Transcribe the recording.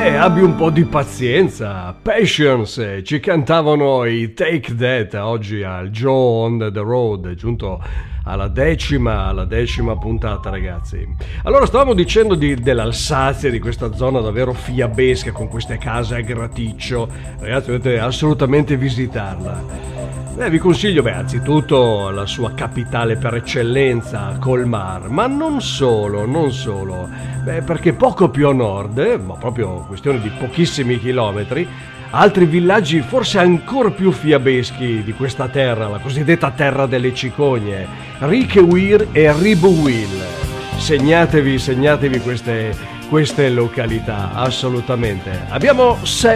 Abbi un po' di pazienza. Patience, ci cantavano i Take That oggi al Joe on the Road, giunto alla decima puntata, ragazzi. Allora, stavamo dicendo dell'Alsazia, di questa zona davvero fiabesca con queste case a graticcio. Ragazzi, dovete assolutamente visitarla. Vi consiglio, anzitutto la sua capitale per eccellenza, Colmar, ma non solo. Perché poco più a nord, ma proprio questione di pochissimi chilometri, altri villaggi forse ancora più fiabeschi di questa terra, la cosiddetta terra delle cicogne, Richeweir e Ribeauvillé. Segnatevi queste località, assolutamente. Abbiamo